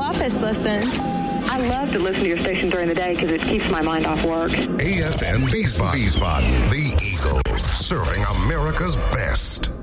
office listens. I love to listen to your station during the day because it keeps my mind off work. AFN Wiesbaden, the Eagles, serving America's best.